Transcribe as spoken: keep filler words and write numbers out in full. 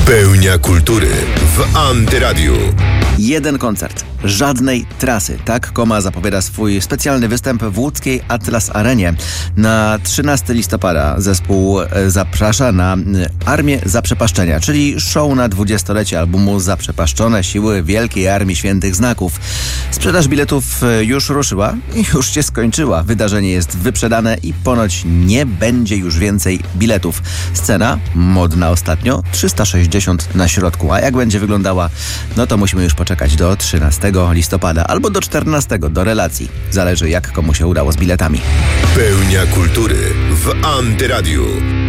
Pełnia kultury w Antyradiu. Jeden koncert, żadnej trasy. Tak Koma zapowiada swój specjalny występ w łódzkiej Atlas Arenie. Na trzynastego listopada zespół zaprasza na Armię Zaprzepaszczenia, czyli show na dwudziestolecie albumu Zaprzepaszczone siły Wielkiej Armii Świętych Znaków. Sprzedaż biletów już ruszyła i już się skończyła. Wydarzenie jest wyprzedane i ponoć nie będzie już więcej biletów. Scena, modna ostatnio, trzysta sześćdziesiąt na środku. A jak będzie wyglądała, no to musimy już poczekać do trzynastego listopada albo do czternastego do relacji. Zależy, jak komu się udało z biletami. Pełnia kultury w Antyradiu.